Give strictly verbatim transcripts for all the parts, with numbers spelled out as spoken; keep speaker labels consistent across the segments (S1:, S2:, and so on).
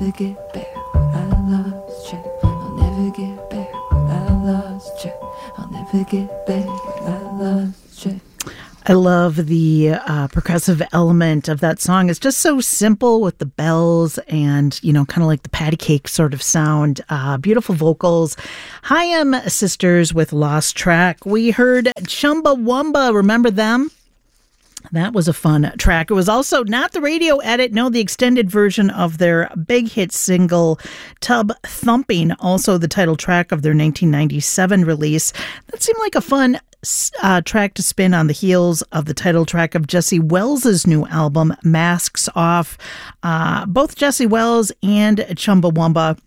S1: never get back what I lost track. I'll never get back what I lost track. I'll never get back what I lost track.
S2: I love the uh, percussive element of that song. It's just so simple with the bells and, you know, kind of like the patty cake sort of sound. Uh, beautiful vocals. Haim Sisters with Lost Track. We heard Chumbawamba. Remember them? That was a fun track. It was also not the radio edit, no, the extended version of their big hit single, Tub Thumping, also the title track of their nineteen ninety-seven release. That seemed like a fun uh, track to spin on the heels of the title track of Jesse Wells's new album, Masks Off. Uh, both Jesse Wells and Chumbawamba,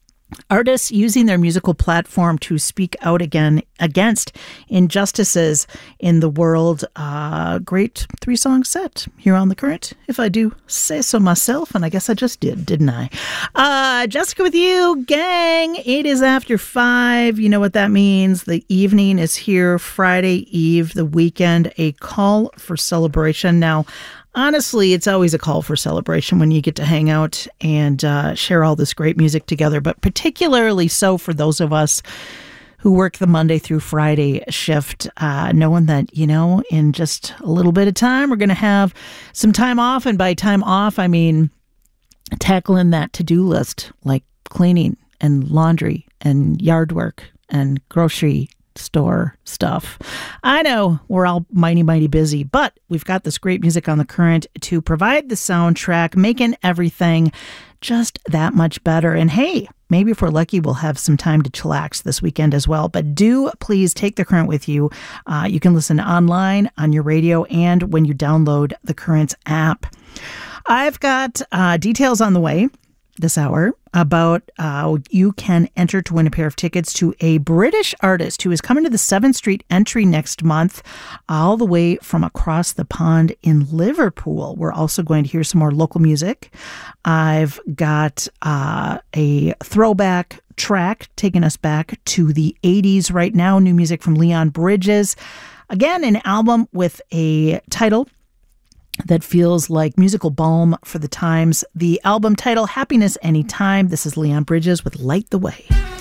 S2: artists using their musical platform to speak out again against injustices in the world. Uh, great three-song set here on The Current, if I do say so myself, and I guess I just did, didn't I? Uh, Jessica with you, gang. It is after five. You know what that means. The evening is here, Friday Eve, the weekend, a call for celebration. Now, honestly, it's always a call for celebration when you get to hang out and uh, share all this great music together, but particularly so for those of us who work the Monday through Friday shift, uh, knowing that, you know, in just a little bit of time, we're going to have some time off. And by time off, I mean tackling that to-do list, like cleaning and laundry and yard work and grocery store stuff. I know we're all mighty, mighty busy, but we've got this great music on The Current to provide the soundtrack, making everything just that much better. And hey, maybe if we're lucky, we'll have some time to chillax this weekend as well. But do please take The Current with you. Uh, you can listen online, on your radio, and when you download The Current app. I've got uh, details on the way this hour about uh, you can enter to win a pair of tickets to a British artist who is coming to the seventh Street Entry next month, all the way from across the pond in Liverpool. We're also going to hear some more local music. I've got uh, a throwback track taking us back to the eighties right now, new music from Leon Bridges. Again, an album with a title that feels like musical balm for the times. The album title, Happiness Anytime. This is Leon Bridges with Light the Way.